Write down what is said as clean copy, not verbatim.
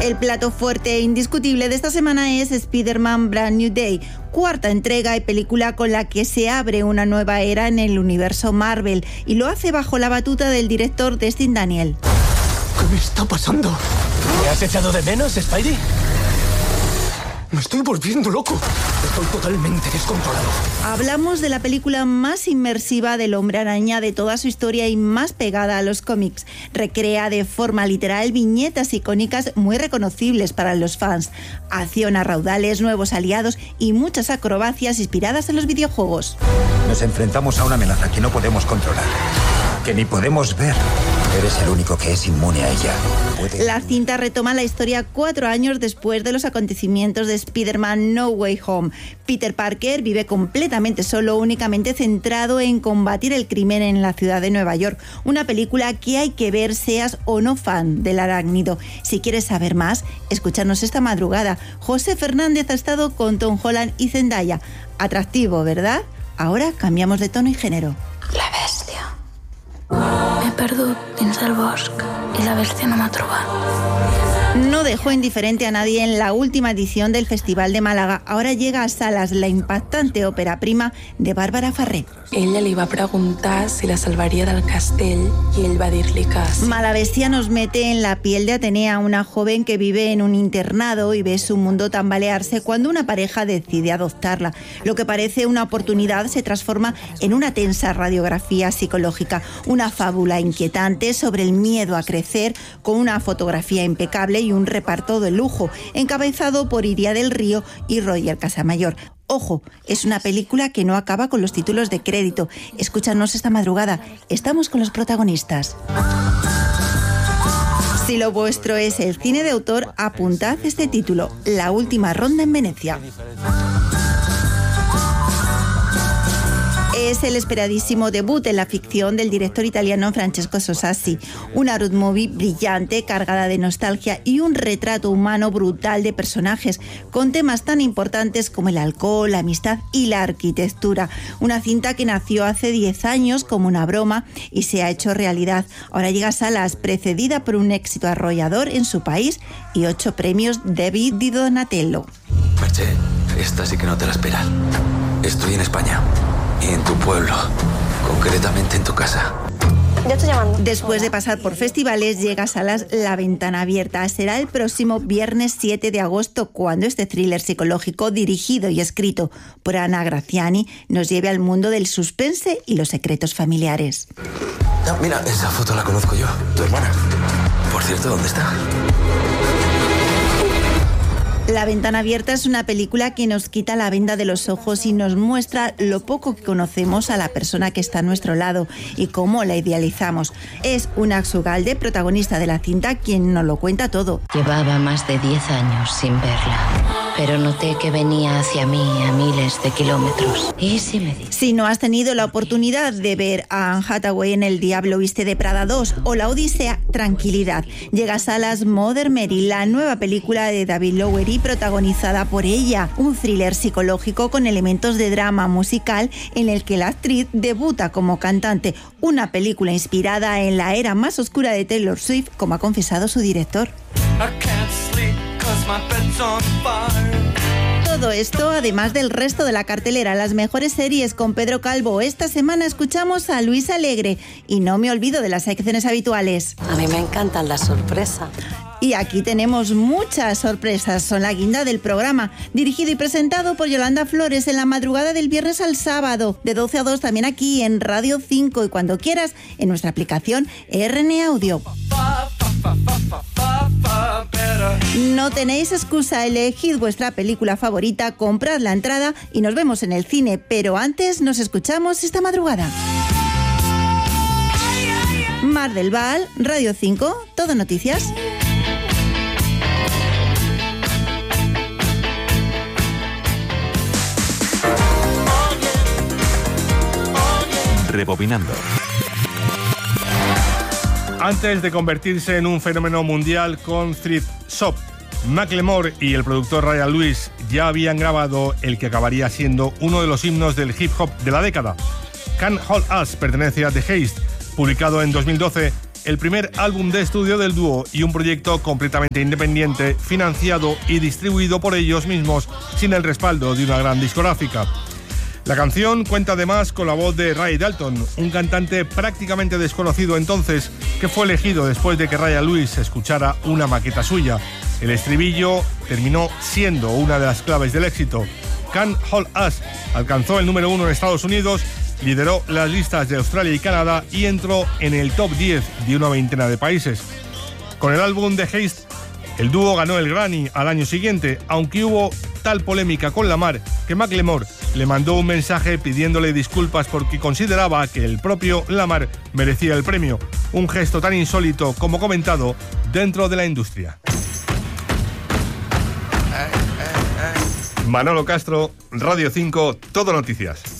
El plato fuerte e indiscutible de esta semana es Spider-Man Brand New Day, cuarta entrega y película con la que se abre una nueva era en el universo Marvel, y lo hace bajo la batuta del director Destin Daniel. ¿Qué me está pasando? ¿Me has echado de menos, Spidey? Me estoy volviendo loco. Estoy totalmente descontrolado. Hablamos de la película más inmersiva del Hombre Araña de toda su historia y más pegada a los cómics. Recrea de forma literal viñetas icónicas muy reconocibles para los fans. Acción a raudales, nuevos aliados y muchas acrobacias inspiradas en los videojuegos. Nos enfrentamos a una amenaza que no podemos controlar, que ni podemos ver. Eres el único que es inmune a ella. La cinta retoma la historia 4 años después de los acontecimientos de Spider-Man No Way Home. Peter Parker vive completamente solo, únicamente centrado en combatir el crimen en la ciudad de Nueva York. Una película que hay que ver seas o no fan del arácnido. Si quieres saber más, escúchanos esta madrugada. José Fernández ha estado con Tom Holland y Zendaya. Atractivo, ¿verdad? Ahora cambiamos de tono y género. La bestia. M'he perdut dins del bosc i la bèstia no m'ha trobat. No dejó indiferente a nadie en la última edición del Festival de Málaga. Ahora llega a salas la impactante ópera prima de Bàrbara Ferrer. Ella li va preguntar si la salvaria del castell i ell va dir-li que sí. Malabestia nos mete en la piel de Atenea, una joven que vive en un internado y ve su mundo tambalearse cuando una pareja decide adoptarla. Lo que parece una oportunidad se transforma en una tensa radiografía psicológica, una fábula inquietante sobre el miedo a crecer, con una fotografía impecable y un reparto de lujo, encabezado por Iria del Río y Roger Casamayor. Ojo, es una película que no acaba con los títulos de crédito. Escúchanos esta madrugada, estamos con los protagonistas. Si lo vuestro es el cine de autor, apuntad este título: La última ronda en Venecia. Es el esperadísimo debut en la ficción del director italiano Francesco Sosassi. Una road movie brillante, cargada de nostalgia y un retrato humano brutal de personajes, con temas tan importantes como el alcohol, la amistad y la arquitectura. Una cinta que nació hace 10 años como una broma y se ha hecho realidad. Ahora llega a salas, precedida por un éxito arrollador en su país y 8 premios David di Donatello. Merche, esta sí que no te la esperas. Estoy en España. Y en tu pueblo, concretamente en tu casa. Ya estoy llamando. Después de pasar por festivales, llega a salas La Ventana Abierta. Será el próximo viernes 7 de agosto cuando este thriller psicológico, dirigido y escrito por Ana Graziani, nos lleve al mundo del suspense y los secretos familiares. No, mira, esa foto la conozco yo, tu hermana. Por cierto, ¿dónde está? La Ventana Abierta es una película que nos quita la venda de los ojos y nos muestra lo poco que conocemos a la persona que está a nuestro lado y cómo la idealizamos. Es Unax Ugalde, protagonista de la cinta, quien nos lo cuenta todo. Llevaba más de 10 años sin verla, pero noté que venía hacia mí a miles de kilómetros. Y sí me dijo. Si no has tenido la oportunidad de ver a Anne Hathaway en El Diablo Viste de Prada 2 o La Odisea, tranquilidad. Llega a salas Mother Mary, la nueva película de David Lowery, protagonizada por ella. Un thriller psicológico con elementos de drama musical en el que la actriz debuta como cantante. Una película inspirada en la era más oscura de Taylor Swift, como ha confesado su director. Todo esto, además del resto de la cartelera, las mejores series con Pedro Calvo. Esta semana escuchamos a Luis Alegre y no me olvido de las secciones habituales. A mí me encantan las sorpresas. Y aquí tenemos muchas sorpresas, son la guinda del programa, dirigido y presentado por Yolanda Flores en la madrugada del viernes al sábado, de 12 a 2 también aquí en Radio 5 y cuando quieras en nuestra aplicación RN Audio. No tenéis excusa, elegid vuestra película favorita, comprad la entrada y nos vemos en el cine, pero antes nos escuchamos esta madrugada. Mar del Val, Radio 5, Todo Noticias. Rebobinando. Antes de convertirse en un fenómeno mundial con Thrift Shop, Macklemore y el productor Ryan Lewis ya habían grabado el que acabaría siendo uno de los himnos del hip hop de la década. Can't Hold Us pertenece a The Haste, publicado en 2012 el primer álbum de estudio del dúo y un proyecto completamente independiente, financiado y distribuido por ellos mismos sin el respaldo de una gran discográfica. La canción cuenta además con la voz de Ray Dalton, un cantante prácticamente desconocido entonces, que fue elegido después de que Ryan Lewis escuchara una maqueta suya. El estribillo terminó siendo una de las claves del éxito. Can't Hold Us alcanzó el número 1 en Estados Unidos, lideró las listas de Australia y Canadá y entró en el top 10 de una veintena de países. Con el álbum The Haste, el dúo ganó el Grammy al año siguiente, aunque hubo tal polémica con Lamar que Macklemore le mandó un mensaje pidiéndole disculpas porque consideraba que el propio Lamar merecía el premio, un gesto tan insólito como comentado dentro de la industria. Manolo Castro, Radio 5, Todo Noticias.